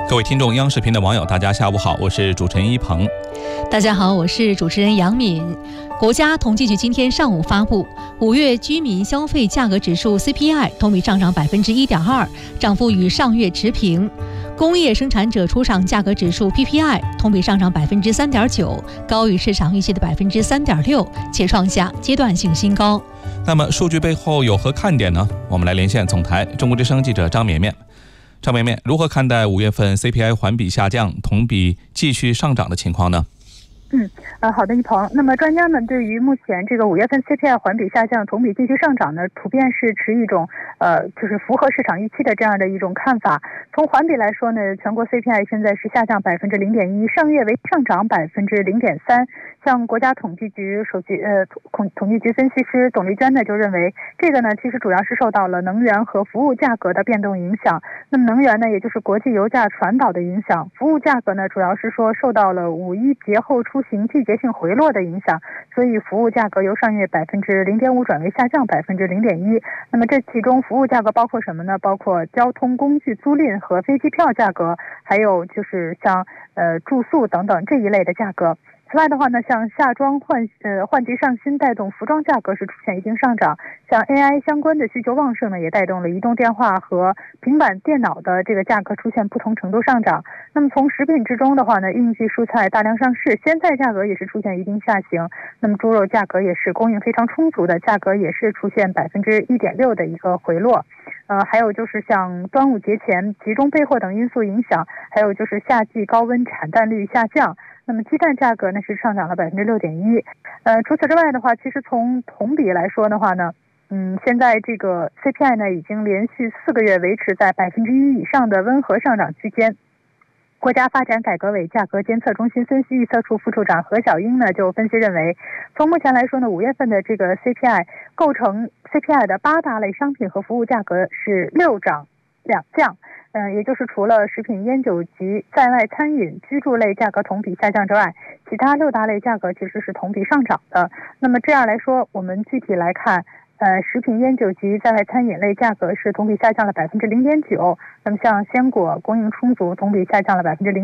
各位听众，央视频的网友，大家下午好，我是主持人一鹏。 大家好，我是主持人杨敏。国家统计局今天上午发布5月居民消费价格指数 CPI 同比上涨 1.2%， 涨幅与上月持平。工业生产者出厂价格指数 PPI 同比上涨 3.9%， 高于市场预期的 3.6%， 且创下阶段性新高。 那么数据背后有何看点呢？我们来连线总台中国之声记者张绵绵。张绵绵，如何看待5月份 CPI 环比下降，同比继续上涨的情况呢？ 好的，一鹏。那么专家们对于目前这个5月份 CPI 环比下降、同比继续上涨呢，普遍是持一种就是符合市场预期的这样的一种看法。从环比来说呢，全国 CPI 现在是下降 0.1%， 上月为上涨 0.3%。像国家统计局统计局分析师董丽娟呢就认为，这个呢其实主要是受到了能源和服务价格的变动影响。那么能源呢，也就是国际油价传导的影响；服务价格呢，主要是说受到了5·1节后出行季节性回落的影响，所以服务价格由上月 0.5% 转为下降 0.1%。那么这其中服务价格包括什么呢？包括交通工具租赁和飞机票价格，还有就是像住宿等等这一类的价格。此外的话呢，像夏装换季上新带动服装价格是出现一定上涨，像 AI 相关的需求旺盛呢，也带动了移动电话和平板电脑的这个价格出现不同程度上涨。那么从食品之中的话呢，应季蔬菜大量上市，鲜菜价格也是出现一定下行。那么猪肉价格也是供应非常充足的，价格也是出现 1.6% 的一个回落。还有就是像端午节前集中备货等因素影响，还有就是夏季高温产蛋率下降。那么鸡蛋价格呢是上涨了 6.1%。除此之外的话，其实从同比来说的话呢，现在这个 CPI 呢已经连续4个月维持在 1% 以上的温和上涨区间。国家发展改革委价格监测中心分析预测处副处长何小英呢就分析认为，从目前来说呢，5月份的这个 CPI 构成 CPI 的8大类商品和服务价格是6涨2降。也就是除了食品烟酒及在外餐饮居住类价格同比下降之外，其他6大类价格其实是同比上涨的。那么这样来说，我们具体来看，食品烟酒及在外餐饮类价格是同比下降了 0.9%， 那么像鲜果供应充足，同比下降了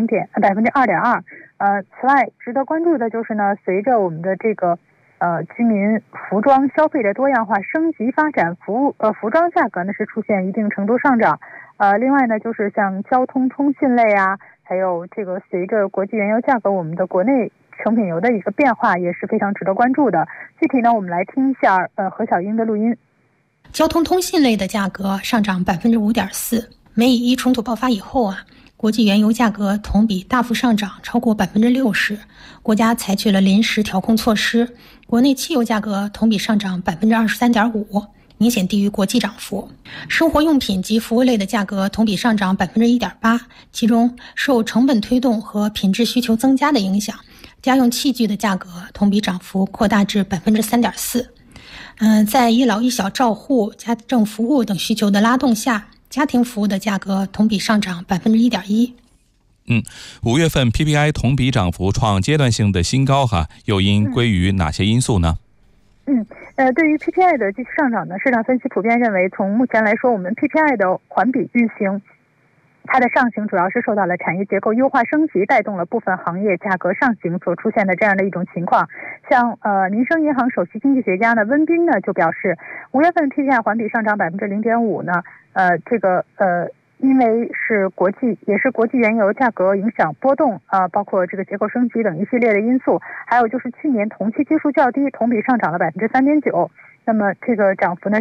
2.2%。此外值得关注的就是呢，随着我们的这个居民服装消费的多样化升级发展，服装价格呢是出现一定程度上涨。另外呢，就是像交通通信类啊，还有这个随着国际原油价格，我们的国内成品油的一个变化也是非常值得关注的。具体呢，我们来听一下何小英的录音。 交通通信类的价格上涨 5.4%。美以伊冲突爆发以后国际原油价格同比大幅上涨超过 60%， 国家采取了临时调控措施，国内汽油价格同比上涨 23.5%， 明显低于国际涨幅。生活用品及服务类的价格同比上涨 1.8%， 其中受成本推动和品质需求增加的影响，家用器具的价格同比涨幅扩大至 3.4%。在一老一小照护、家政服务等需求的拉动下，家庭服务的价格同比上涨 1.1%。 5月份 PPI 同比涨幅创阶段性的新高又因归于哪些因素呢？ 对于 PPI 的继续上涨呢，市场分析普遍认为，从目前来说，我们 PPI 的环比运行，它的上行主要是受到了产业结构优化升级，带动了部分行业价格上行所出现的这样的一种情况。像民生银行首席经济学家呢温彬呢就表示，5月份 PPI 环比上涨 0.5% 呢，因为也是国际原油价格影响波动包括这个结构升级等一系列的因素，还有就是去年同期基数较低，同比上涨了 3.9%。那么这个涨幅呢